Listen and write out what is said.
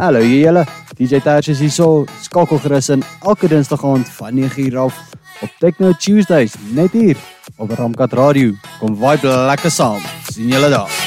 Hallo julle, DJ Tersh is hierso, skakel gerus in elke dinsdag aand van 9:00 af op Techno Tuesdays, net hier op Ramkat Radio. Kom vibe lekker saam, sien julle daar.